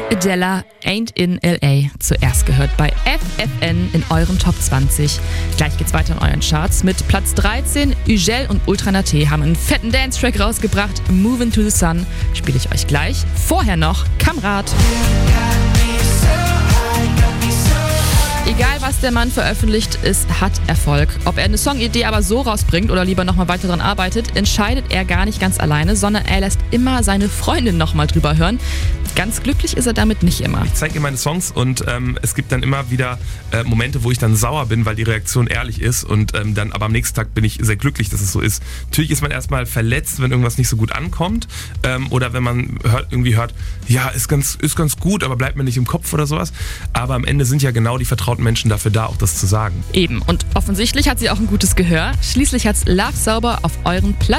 Adele, Ain't in L.A. zuerst gehört bei FFN in euren Top 20. Gleich geht's weiter in euren Charts. Mit Platz 13, Ugel und Ultra Naté haben einen fetten Dance-Track rausgebracht. Movin' to the Sun spiele ich euch gleich. Vorher noch Kamrat. Egal, was der Mann veröffentlicht, es hat Erfolg. Ob er eine Songidee aber so rausbringt oder lieber nochmal weiter dran arbeitet, entscheidet er gar nicht ganz alleine, sondern er lässt immer seine Freundin nochmal drüber hören. Ganz glücklich ist er damit nicht immer. Ich zeige ihr meine Songs und es gibt dann immer wieder Momente, wo ich dann sauer bin, weil die Reaktion ehrlich ist und dann aber am nächsten Tag bin ich sehr glücklich, dass es so ist. Natürlich ist man erstmal verletzt, wenn irgendwas nicht so gut ankommt oder wenn man hört, ja, ist ganz gut, aber bleibt mir nicht im Kopf oder sowas. Aber am Ende sind ja genau die vertrauten Menschen dafür da, auch das zu sagen. Eben. Und offensichtlich hat sie auch ein gutes Gehör. Schließlich hat's Love Sauber auf euren Platz